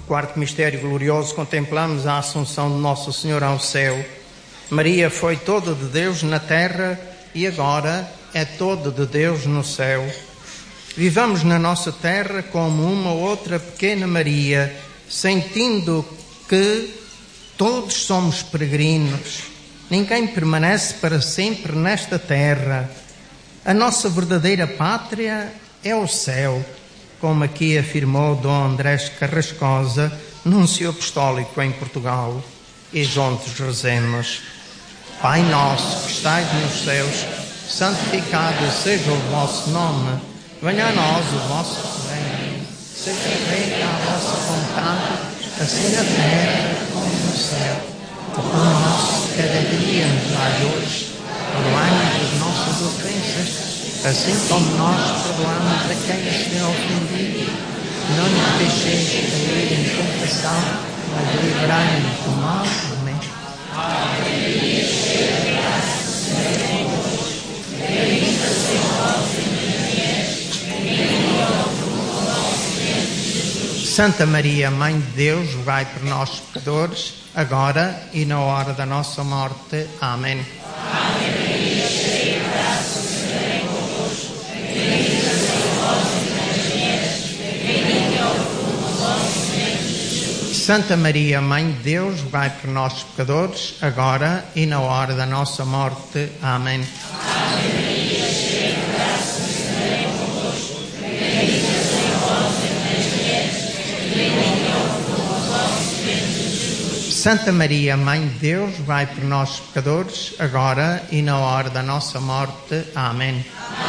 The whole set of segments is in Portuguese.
quarto mistério glorioso, contemplamos a assunção de Nosso Senhor ao céu. Maria foi toda de Deus na terra e agora é toda de Deus no céu. Vivamos na nossa terra como uma outra pequena Maria, sentindo que todos somos peregrinos. Ninguém permanece para sempre nesta terra. A nossa verdadeira pátria é o céu, como aqui afirmou Dom Andrés Carrascosa, núncio apostólico em Portugal. E juntos rezemos: Pai nosso que estais nos céus, santificado seja o vosso nome. Venha a nós o vosso reino. Seja feita a vossa vontade, assim na terra como no céu. O pão nosso cada dia nos dai hoje. Perdoai-nos as nossas ofensas, assim como nós perdoamos a quem nos tem ofendido. Não nos deixeis cair em tentação, mas livrai-nos do mal. Amém. Santa Maria, Mãe de Deus, rogai por nós pecadores, agora e na hora da nossa morte. Amém. Santa Maria, Mãe de Deus, rogai por nós pecadores, agora e na hora da nossa morte. Amém. Santa Maria, Mãe de Deus, rogai por nós pecadores, agora e na hora da nossa morte. Amém.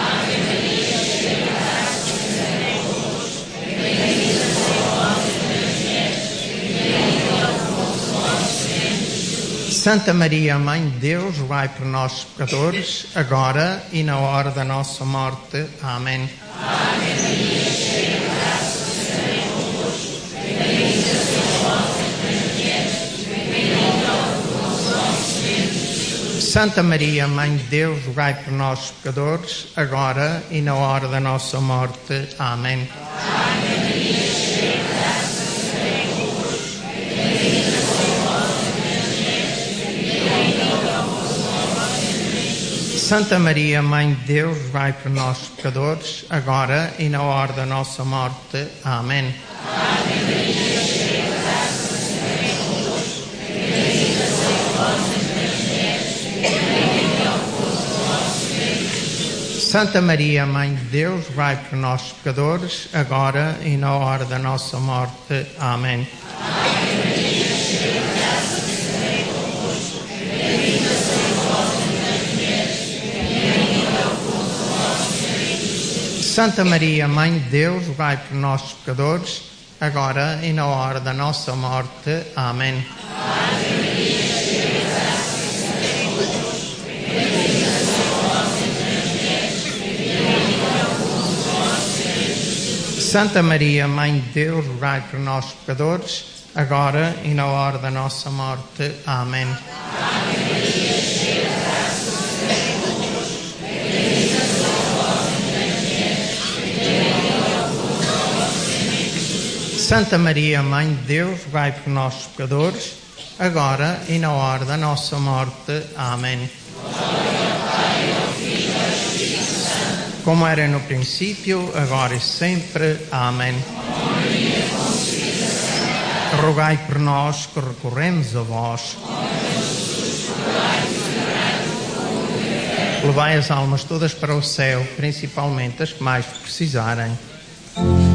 Santa Maria, Mãe de Deus, rogai por nós pecadores, agora e na hora da nossa morte. Amém. Santa Maria, Mãe de Deus, rogai por nós pecadores, agora e na hora da nossa morte. Amém. Santa Maria, Mãe de Deus, rogai por nós pecadores, agora e na hora da nossa morte. Amém. Santa Maria, Mãe de Deus, rogai por nós pecadores, agora e na hora da nossa morte. Amém. Santa Maria, Mãe de Deus, rogai por nós pecadores, agora e na hora da nossa morte. Amém. Santa Maria, Mãe de Deus, rogai por nós pecadores, agora e na hora da nossa morte. Amém. Santa Maria, Mãe de Deus, rogai por nós pecadores, agora e na hora da nossa morte. Amém. Como era no princípio, agora e sempre. Amém. Rogai por nós que recorremos a vós. Levai as almas todas para o céu, principalmente as que mais precisarem.